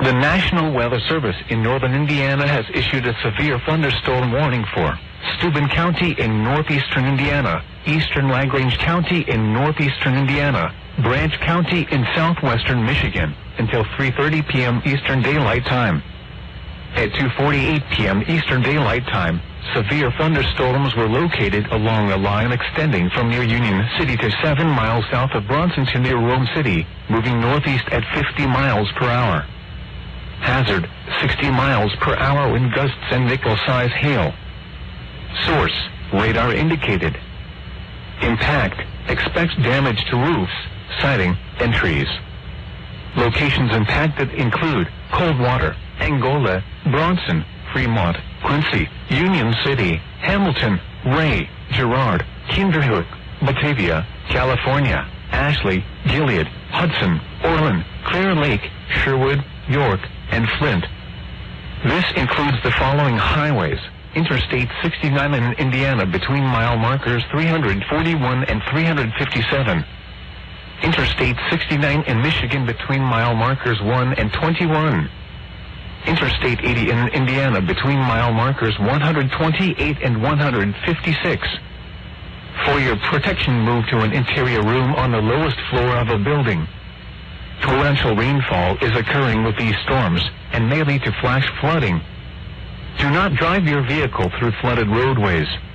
The National Weather Service in northern Indiana has issued a severe thunderstorm warning for Steuben County in northeastern Indiana, eastern LaGrange County in northeastern Indiana, Branch County in southwestern Michigan, until 3:30 p.m. Eastern Daylight Time. At 2:48 p.m. Eastern Daylight Time, severe thunderstorms were located along a line extending from near Union City to 7 miles south of Bronson to near Rome City, moving northeast at 50 miles per hour. Hazard, 60 miles per hour wind gusts and nickel-size hail. Source, radar indicated. Impact, expects damage to roofs, siding, and trees. Locations impacted include Coldwater, Angola, Bronson, Fremont, Quincy, Union City, Hamilton, Ray, Girard, Kinderhook, Batavia, California, Ashley, Gilead, Hudson, Orland, Clear Lake, Sherwood, York, and Flint. This includes the following highways: Interstate 69 in Indiana between mile markers 341 and 357. Interstate 69 in Michigan between mile markers 1 and 21. Interstate 80 in Indiana between mile markers 128 and 156. For your protection, move to an interior room on the lowest floor of a building. Torrential rainfall is occurring with these storms and may lead to flash flooding. Do not drive your vehicle through flooded roadways.